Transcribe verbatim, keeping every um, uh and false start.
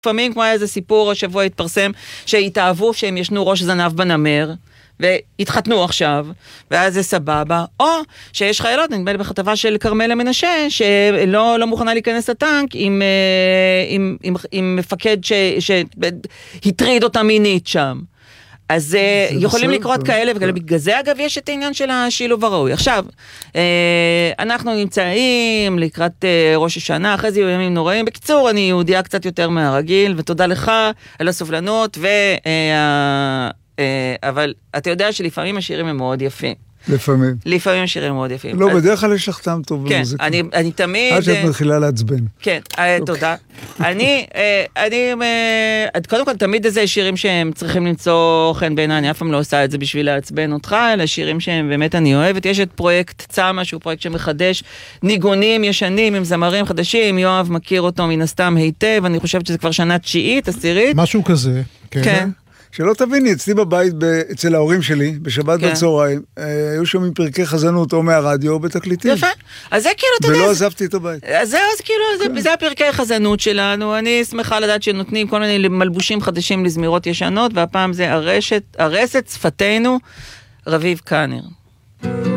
לפעמים כמו היה איזה סיפור, השבוע התפרסם, שהתאהבו שהם ישנו ראש זנב בנמר, והתחתנו עכשיו, ואז זה סבבה, או שיש חיילות, נדמה לי בכתבה של קרמלה מנשה, שלא לא מוכנה להיכנס לטנק עם, עם, עם, עם מפקד שהטריד אותה מינית שם. אז יכולים לקרות כאלה וכאלה, בגלל זה אגב יש את העניין של השילוב הראוי. עכשיו, אנחנו נמצאים לקראת ראש השנה, אחרי זה יהיו ימים נוראים. בקיצור, אני יהודיה קצת יותר מהרגיל, ותודה לך על הסובלנות, ו... אבל אתה יודע שלפעמים השירים הם מאוד יפים. לפעמים. לפעמים השירים מאוד יפים. לא, בדרך כלל יש לך טעם טוב במוזיקה. כן, אני תמיד... עד שאת מתחילה לעצבן. כן, תודה. אני, אני, קודם כל, תמיד איזה שירים שהם צריכים למצוא חן בעיניי, אני אף פעם לא עושה את זה בשביל לעצבן אותך, אלא שירים שהם באמת אני אוהבת. יש את פרויקט צמה, שהוא פרויקט שמחדש ניגונים ישנים עם זמרים חדשים, יואב מכיר אותו מן הסתם היטב, אני חושבת שזה כבר שנה תשיעית, עשירית. משהו כזה. כן. שלא תביני, אצלי בבית, אצל ההורים שלי, בשבת בצהריים, היו שומעים פרקי חזנות או מהרדיו או בתקליטים. יפה. אז זה כאילו, אתה יודע... ולא עזבתי את הבית. אז זה, אז כאילו, זה הפרקי חזנות שלנו. אני שמחה לדעת שנותנים כל מיני מלבושים חדשים לזמירות ישנות, והפעם זה הרשת, הרסת שפתנו, רביב קנר.